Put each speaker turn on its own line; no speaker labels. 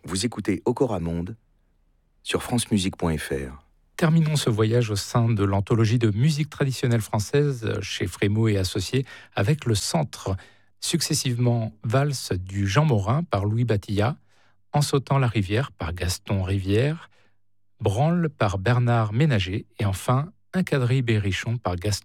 Vous écoutez Okora Monde sur francemusique.fr.
Terminons ce voyage au sein de l'anthologie de musique traditionnelle française chez Frémaux et Associés avec le centre, successivement Valse du Jean Morin par Louis Batillat, En sautant la rivière par Gaston Rivière, Branle par Bernard Ménager et enfin Un quadrille berrichon par Gaston